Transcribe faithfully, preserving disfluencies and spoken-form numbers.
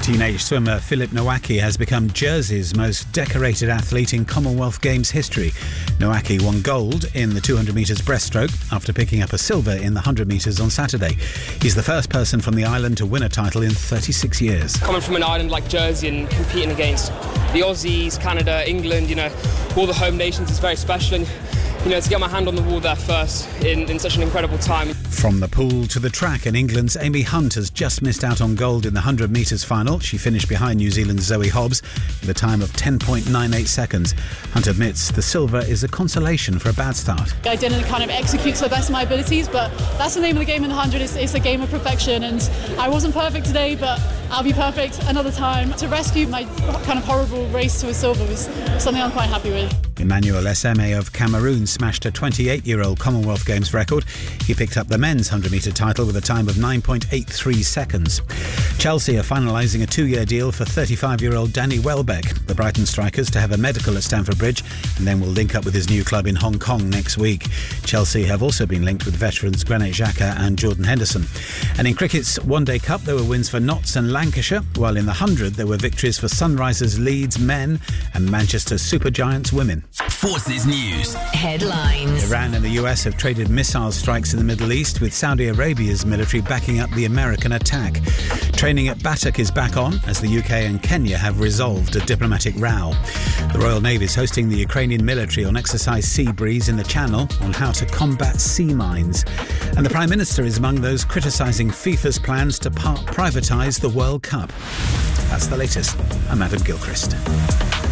Teenage swimmer Philip Nowacki has become Jersey's most decorated athlete in Commonwealth Games history. Nowacki won gold in the two hundred metres breaststroke after picking up a silver in the one hundred metres on Saturday. He's the first person from the island to win a title in thirty-six years. Coming from an island like Jersey and competing against the Aussies, Canada, England, you know, all the home nations is very special. And, you know, to get my hand on the wall there first in, in such an incredible time. From the pool to the track, and England's Amy Hunt has just missed out on gold in the one hundred metres final. She finished behind New Zealand's Zoe Hobbs with a time of ten point nine eight seconds. Hunt admits the silver is a consolation for a bad start. I didn't kind of execute to the best of my abilities, but that's the name of the game in the one hundred. It's, it's a game of perfection, and I wasn't perfect today, but I'll be perfect another time. To rescue my kind of horrible race to a silver was something I'm quite happy with. Emmanuel Eseme of Cameroon smashed a twenty-eight-year-old Commonwealth Games record. He picked up the men's one hundred metre title with a time of nine point eight three seconds. Chelsea are finalising a two-year deal for thirty-five-year-old Danny Welbeck. The Brighton striker's to have a medical at Stamford Bridge and then will link up with his new club in Hong Kong next week. Chelsea have also been linked with veterans Granit Xhaka and Jordan Henderson. And in cricket's One Day Cup, there were wins for Notts and Lancashire, while in the one hundred there were victories for Sunrisers Leeds men and Manchester Supergiants women. Forces News headlines. Iran and the U S have traded missile strikes in the Middle East, with Saudi Arabia's military backing up the American attack. Training at Batak is back on as the U K and Kenya have resolved a diplomatic row. The Royal Navy is hosting the Ukrainian military on Exercise Sea Breeze in the Channel on how to combat sea mines. And the Prime Minister is among those criticising FIFA's plans to part privatise the World Cup. That's the latest. I'm Adam Gilchrist.